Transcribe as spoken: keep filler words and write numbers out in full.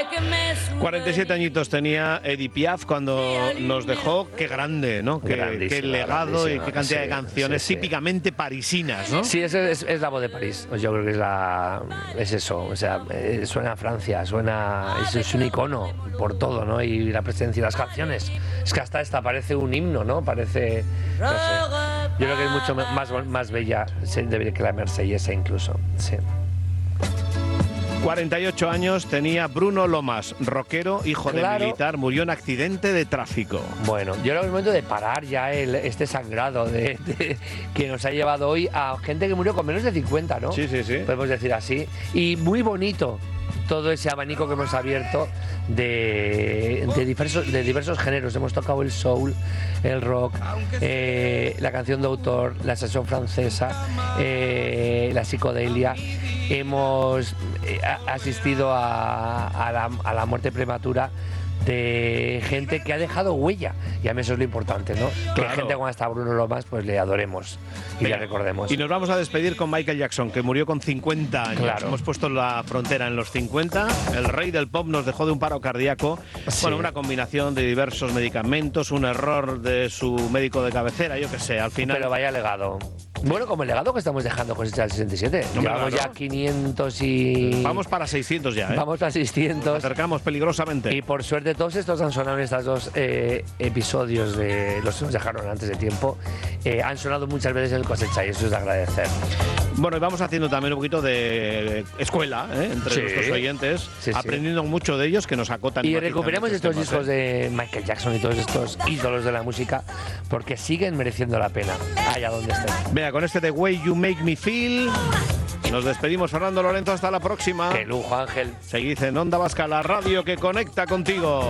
cuarenta y siete añitos tenía Edith Piaf cuando nos dejó. Qué grande, ¿no? Qué, qué legado y qué cantidad sí, de canciones sí, sí. típicamente parisinas, ¿no? Sí, es, es, es la voz de París. Yo creo que es la es eso. O sea, suena a Francia, suena es, es un icono por todo, ¿no? Y la presencia y las canciones. Es que hasta esta parece un himno, ¿no? Parece, no sé. Yo creo que es mucho más, más bella que la Marsellesa incluso. Sí. cuarenta y ocho años tenía Bruno Lomas, rockero, hijo claro. de militar, murió en accidente de tráfico. Bueno, yo creo que es el momento de parar ya el, este sangrado de, de, que nos ha llevado hoy a gente que murió con menos de cincuenta, ¿no? Sí, sí, sí. Podemos decir así. Y muy bonito todo ese abanico que hemos abierto de, de, diversos, de diversos géneros. Hemos tocado el soul, el rock, eh, la canción de autor, la sesión francesa, eh, la psicodelia. Hemos eh, asistido a, a, la, a la muerte prematura de gente que ha dejado huella, y a mí eso es lo importante, ¿no? Claro. Que la gente como hasta Bruno Lomas pues le adoremos y Venga, le recordemos. Y nos vamos a despedir con Michael Jackson, que murió con cincuenta años. Claro. Hemos puesto la frontera en los cincuenta. El rey del pop nos dejó de un paro cardíaco. Sí. Bueno, una combinación de diversos medicamentos, un error de su médico de cabecera, yo qué sé, al final. Pero vaya legado. Bueno, como el legado que estamos dejando con este sesenta y siete. No, Llevamos claro. ya quinientos y... Vamos para seiscientos ya, ¿eh? Vamos para seiscientos. Nos acercamos peligrosamente. Y por suerte todos estos han sonado en estos dos eh, episodios de los que nos dejaron antes de tiempo. Eh, han sonado muchas veces en el Cosecha y eso es de agradecer. Bueno, y vamos haciendo también un poquito de escuela ¿eh? entre sí. nuestros oyentes, sí, aprendiendo sí. mucho de ellos que nos acotan. Y recuperemos estos temas, discos ¿eh? de Michael Jackson y todos estos ídolos de la música porque siguen mereciendo la pena allá donde estén. Venga, con este The Way You Make Me Feel nos despedimos. Fernando Lorenzo, hasta la próxima. Qué lujo, Ángel. Seguid en Onda Vasca, la radio que conecta contigo.